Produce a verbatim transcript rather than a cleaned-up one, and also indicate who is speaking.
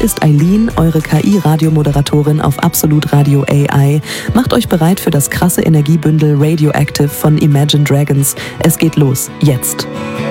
Speaker 1: ist Eileen, eure K I-Radiomoderatorin auf Absolut Radio A I. Macht euch bereit für das krasse Energiebündel Radioactive von Imagine Dragons. Es geht los, jetzt.